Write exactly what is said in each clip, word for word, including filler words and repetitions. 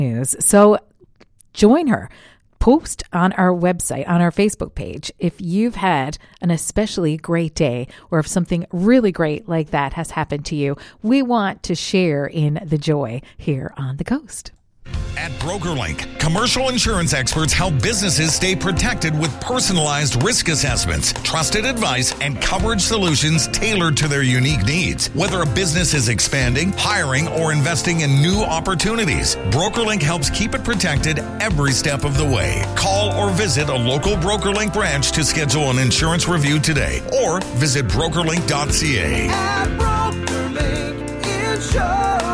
news. So join her. Post on our website, on our Facebook page, if you've had an especially great day or if something really great like that has happened to you. We want to share in the joy here on The Coast. At BrokerLink, commercial insurance experts help businesses stay protected with personalized risk assessments, trusted advice, and coverage solutions tailored to their unique needs. Whether a business is expanding, hiring, or investing in new opportunities, BrokerLink helps keep it protected every step of the way. Call or visit a local BrokerLink branch to schedule an insurance review today or visit broker link dot c a. At BrokerLink Insurance.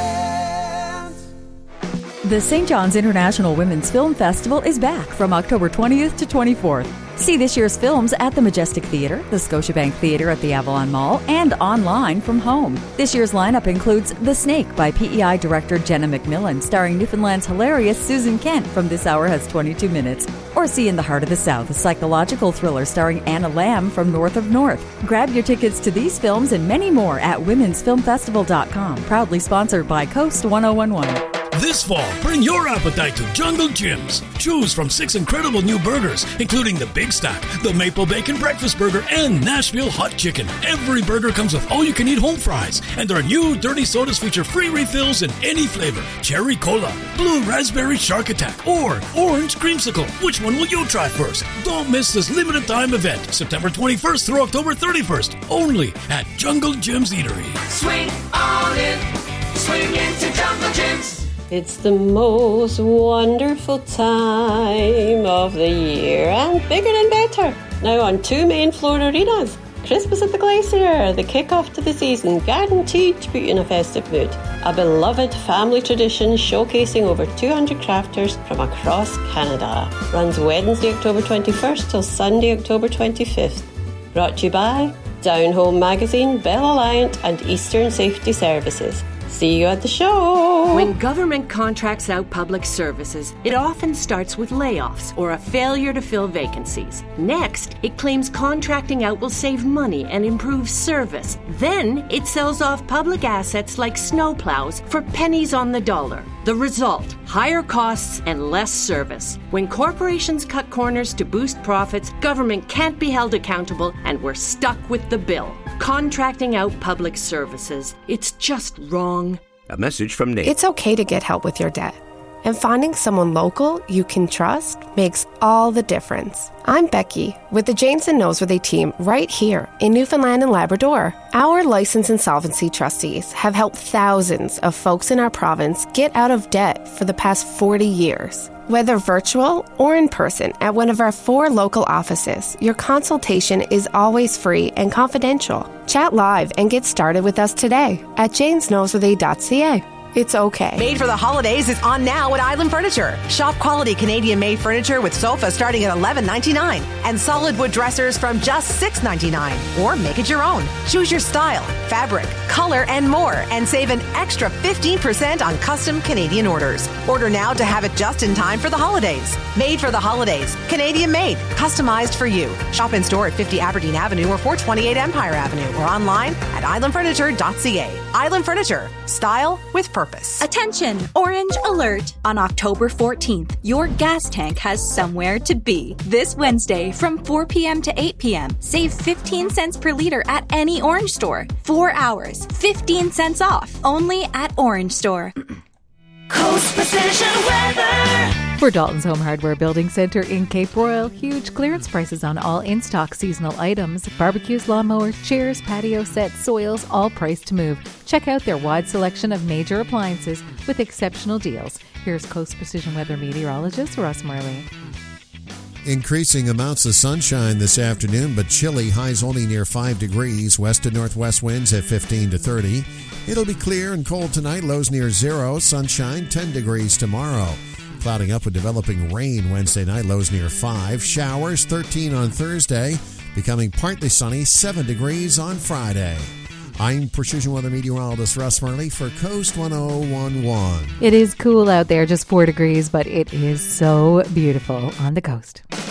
The Saint John's International Women's Film Festival is back from October twentieth to twenty-fourth. See this year's films at the Majestic Theatre, the Scotiabank Theatre at the Avalon Mall, and online from home. This year's lineup includes The Snake by P E I director Jenna McMillan, starring Newfoundland's hilarious Susan Kent from This Hour Has twenty-two minutes. Or see In the Heart of the South, a psychological thriller starring Anna Lamb from North of North. Grab your tickets to these films and many more at womens film festival dot com. Proudly sponsored by Coast one oh one one. This fall, bring your appetite to Jungle Jim's. Choose from six incredible new burgers, including the Big Stack, the Maple Bacon Breakfast Burger, and Nashville Hot Chicken. Every burger comes with all-you-can-eat home fries, and their new dirty sodas feature free refills in any flavor. Cherry Cola, Blue Raspberry Shark Attack, or Orange Creamsicle. Which one will you try first? Don't miss this limited-time event, September twenty-first through October thirty-first, only at Jungle Jim's Eatery. Swing on in, swing into Jungle Jim's. It's the most wonderful time of the year and bigger and better. Now on two main floor arenas. Christmas at the Glacier, the kick-off to the season, guaranteed to put you in a festive mood. A beloved family tradition showcasing over two hundred crafters from across Canada. Runs Wednesday, October twenty-first till Sunday, October twenty-fifth. Brought to you by Down Home Magazine, Bell Alliant and Eastern Safety Services. See you at the show! When government contracts out public services, it often starts with layoffs or a failure to fill vacancies. Next, it claims contracting out will save money and improve service. Then, it sells off public assets like snowplows for pennies on the dollar. The result, higher costs and less service. When corporations cut corners to boost profits, government can't be held accountable and we're stuck with the bill. Contracting out public services. It's just wrong. A message from Nate. It's okay to get help with your debt. And finding someone local you can trust makes all the difference. I'm Becky with the Janes and Noseworthy team right here in Newfoundland and Labrador. Our licensed insolvency trustees have helped thousands of folks in our province get out of debt for the past forty years. Whether virtual or in person at one of our four local offices, your consultation is always free and confidential. Chat live and get started with us today at janes noseworthy dot c a. It's okay. Made for the Holidays is on now at Island Furniture. Shop quality Canadian-made furniture with sofas starting at eleven ninety-nine and solid wood dressers from just six ninety-nine. Or make it your own. Choose your style, fabric, color, and more, and save an extra fifteen percent on custom Canadian orders. Order now to have it just in time for the holidays. Made for the Holidays. Canadian-made. Customized for you. Shop in store at fifty Aberdeen Avenue or four twenty-eight Empire Avenue or online at island furniture dot c a. Island Furniture. Style with purpose. Attention! Orange alert! On October fourteenth, your gas tank has somewhere to be. This Wednesday from four p.m. to eight p.m. Save fifteen cents per liter at any Orange store. Four hours, fifteen cents off. Only at Orange Store. Coast Precision Weather. For Dalton's Home Hardware Building Centre in Cape Royal, huge clearance prices on all in-stock seasonal items. Barbecues, lawnmowers, chairs, patio sets, soils, all priced to move. Check out their wide selection of major appliances with exceptional deals. Here's Coast Precision Weather meteorologist Russ Marley. Increasing amounts of sunshine this afternoon, but chilly. Highs only near five degrees. West to northwest winds at fifteen to thirty. It'll be clear and cold tonight. Lows near zero. Sunshine, ten degrees tomorrow. Clouding up with developing rain Wednesday night. Lows near five. Showers, thirteen on Thursday. Becoming partly sunny, seven degrees on Friday. I'm Precision Weather Meteorologist Russ Marley for Coast one oh one one. It is cool out there, just four degrees, but it is so beautiful on the coast.